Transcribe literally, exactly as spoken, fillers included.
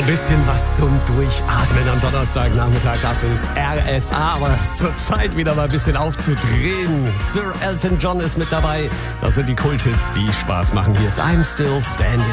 ein bisschen was zum Durchatmen am Donnerstagnachmittag. Das ist R S A, aber zur Zeit wieder mal ein bisschen aufzudrehen. Sir Elton John ist mit dabei. Das sind die Kulthits, die Spaß machen. Hier ist I'm Still Standing.